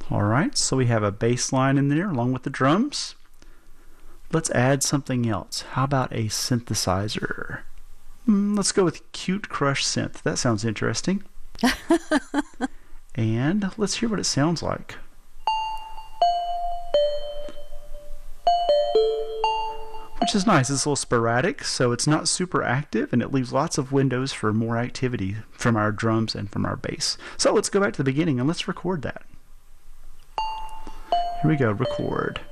Alright, so we have a bass line in there along with the drums. Let's add something else. How about a synthesizer? Let's go with Cute Crush Synth. That sounds interesting. And let's hear what it sounds like. Which is nice. It's a little sporadic, so it's not super active, and it leaves lots of windows for more activity from our drums and from our bass. So let's go back to the beginning and let's record that. Here we go, record.